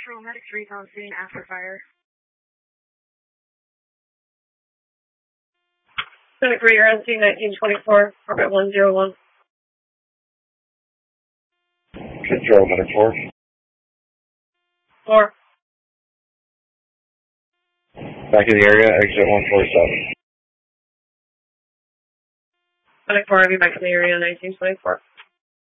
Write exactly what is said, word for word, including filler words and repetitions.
Patrol Medic three on scene after fire. Medic three, you're on scene nineteen twenty-four, orbit one zero one. Control Medic four. Four. Back in the area, exit one four seven. Medic four, I'll be back in the area nineteen twenty-four.